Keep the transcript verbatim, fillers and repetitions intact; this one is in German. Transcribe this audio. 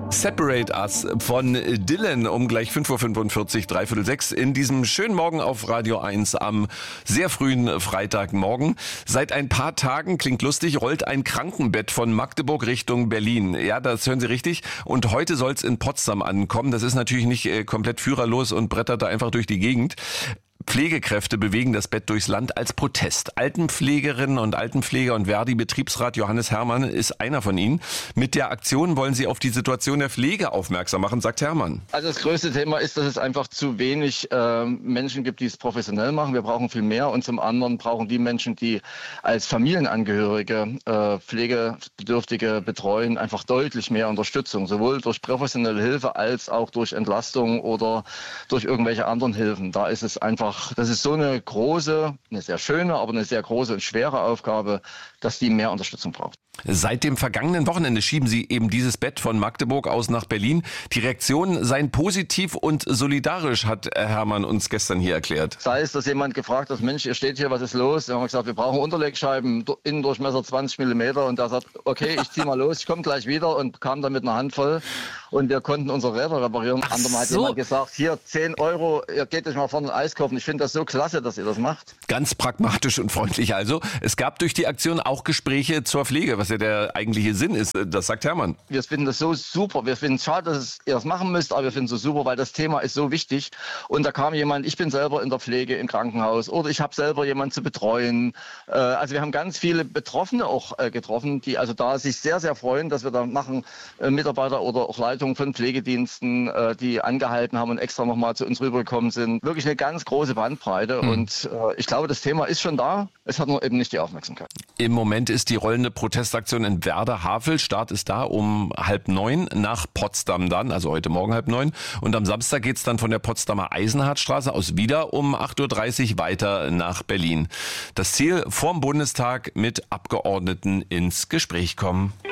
Separate Us von Dylan um gleich fünf Uhr fünfundvierzig, dreiviertel sechs in diesem schönen Morgen auf Radio eins am sehr frühen Freitagmorgen. Seit ein paar Tagen, klingt lustig, rollt ein Krankenbett von Magdeburg Richtung Berlin. Ja, das hören Sie richtig. Und heute soll es in Potsdam ankommen. Das ist natürlich nicht äh, komplett führerlos und brettert da einfach durch die Gegend. Pflegekräfte bewegen das Bett durchs Land als Protest. Altenpflegerinnen und Altenpfleger und Verdi-Betriebsrat Johannes Herrmann ist einer von ihnen. Mit der Aktion wollen sie auf die Situation der Pflege aufmerksam machen, sagt Herrmann. Also das größte Thema ist, dass es einfach zu wenig äh, Menschen gibt, die es professionell machen. Wir brauchen viel mehr und zum anderen brauchen die Menschen, die als Familienangehörige äh, Pflegebedürftige betreuen, einfach deutlich mehr Unterstützung, sowohl durch professionelle Hilfe als auch durch Entlastung oder durch irgendwelche anderen Hilfen. Da ist es einfach Das ist so eine große, eine sehr schöne, aber eine sehr große und schwere Aufgabe, dass die mehr Unterstützung braucht. Seit dem vergangenen Wochenende schieben sie eben dieses Bett von Magdeburg aus nach Berlin. Die Reaktionen seien positiv und solidarisch, hat Herrmann uns gestern hier erklärt. Sei es, dass jemand gefragt hat, Mensch, ihr steht hier, was ist los? Wir haben gesagt, wir brauchen Unterlegscheiben, Innendurchmesser zwanzig Millimeter. Und der sagt, okay, ich zieh mal los, ich komme gleich wieder und kam dann mit einer Handvoll. Und wir konnten unsere Räder reparieren. Ach Andermal hat so. jemand gesagt, hier zehn Euro, ihr geht euch mal vorne ein Eis kaufen. Ich finde das so klasse, dass ihr das macht. Ganz pragmatisch und freundlich also. Es gab durch die Aktion auch Gespräche zur Pflege, was ja der eigentliche Sinn ist. Das sagt Herrmann. Wir finden das so super. Wir finden es schade, dass ihr das machen müsst, aber wir finden es so super, weil das Thema ist so wichtig. Und da kam jemand, ich bin selber in der Pflege im Krankenhaus oder ich habe selber jemanden zu betreuen. Also wir haben ganz viele Betroffene auch getroffen, die also da sich sehr, sehr freuen, dass wir da machen, Mitarbeiter oder auch Leitungen von Pflegediensten, die angehalten haben und extra nochmal zu uns rübergekommen sind. Wirklich eine ganz große Bandbreite. Mhm. Und ich glaube, das Thema ist schon da. Es hat nur eben nicht die Aufmerksamkeit. Im Moment ist die rollende Protestaktion in Werder-Havel. Start ist da um halb neun nach Potsdam dann, also heute Morgen halb neun. Und am Samstag geht's dann von der Potsdamer Eisenhardtstraße aus wieder um acht Uhr dreißig weiter nach Berlin. Das Ziel, vorm Bundestag mit Abgeordneten ins Gespräch kommen.